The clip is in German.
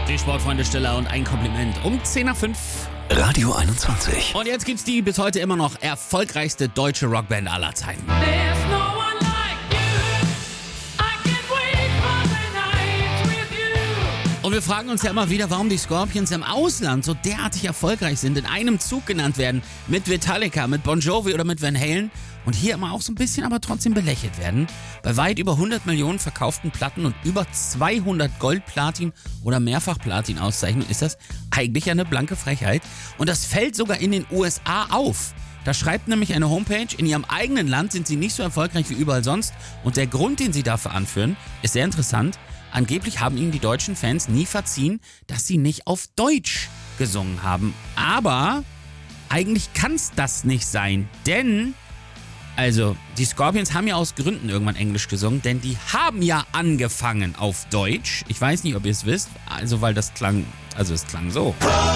Die Sportfreunde Stiller und ein Kompliment um 10 nach 5. Radio 21. Und jetzt gibt's die bis heute immer noch erfolgreichste deutsche Rockband aller Zeiten. Und wir fragen uns ja immer wieder, warum die Scorpions im Ausland so derartig erfolgreich sind, in einem Zug genannt werden, mit Metallica, mit Bon Jovi oder mit Van Halen und hier immer auch so ein bisschen aber trotzdem belächelt werden. Bei weit über 100 Millionen verkauften Platten und über 200 Gold-, Platin- oder Mehrfach-Platin-Auszeichnungen ist das eigentlich eine blanke Frechheit. Und das fällt sogar in den USA auf. Da schreibt nämlich eine Homepage, in ihrem eigenen Land sind sie nicht so erfolgreich wie überall sonst. Und der Grund, den sie dafür anführen, ist sehr interessant. Angeblich haben ihnen die deutschen Fans nie verziehen, dass sie nicht auf Deutsch gesungen haben. Aber eigentlich kann's das nicht sein, denn die Scorpions haben ja aus Gründen irgendwann Englisch gesungen, denn die haben ja angefangen auf Deutsch. Ich weiß nicht, ob ihr es wisst, weil es klang so.